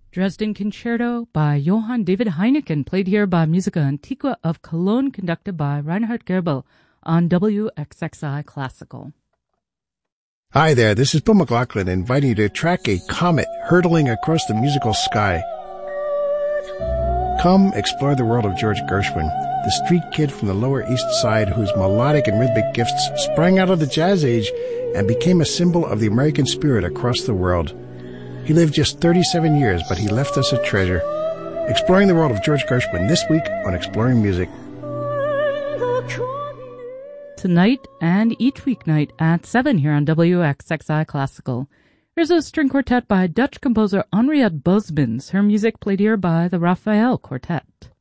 Dresden Concerto by Johann David Heineken, played here by Musica Antiqua of Cologne, conducted by Reinhard Gerbel on WXXI Classical. Hi there, this is Bill McLaughlin inviting you to track a comet hurtling across the musical sky. Come explore the world of George Gershwin, the street kid from the Lower East Side whose melodic and rhythmic gifts sprang out of the jazz age and became a symbol of the American spirit across the world. He lived just 37 years, but he left us a treasure. Exploring the world of George Gershwin this week on Exploring Music. Tonight and each weeknight at 7 here on WXXI Classical. Here's a string quartet by Dutch composer Henriette Bosmans, her music played here by the Raphael Quartet.